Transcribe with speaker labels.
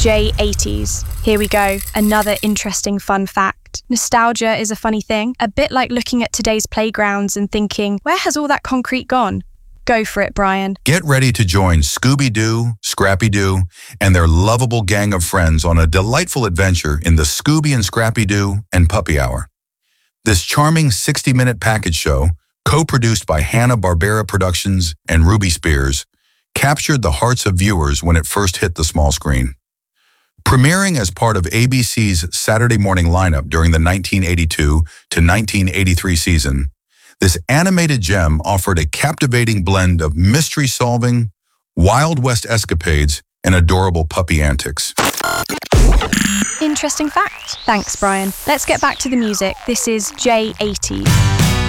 Speaker 1: J80s. Here we go, another interesting fun fact. Nostalgia is a funny thing, a bit like looking at today's playgrounds and thinking, where has all that concrete gone? Go for it, Brian.
Speaker 2: Get ready to join Scooby-Doo, Scrappy-Doo, and their lovable gang of friends on a delightful adventure in the Scooby and Scrappy-Doo and Puppy Hour. This charming 60-minute package show, co-produced by Hanna-Barbera Productions and Ruby Spears, captured the hearts of viewers when it first hit the small screen. Premiering as part of ABC's Saturday morning lineup during the 1982 to 1983 season, this animated gem offered a captivating blend of mystery-solving, Wild West escapades, and adorable puppy antics.
Speaker 1: Interesting fact. Thanks, Brian. Let's get back to the music. This is J80s.